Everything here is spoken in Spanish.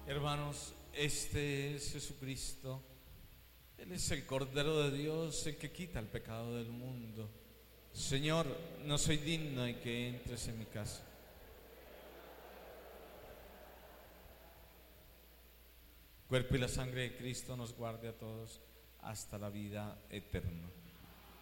Hermanos, este es Jesucristo. Él es el Cordero de Dios, el que quita el pecado del mundo. Señor, no soy digno de que entres en mi casa. Cuerpo y la sangre de Cristo nos guarde a todos hasta la vida eterna.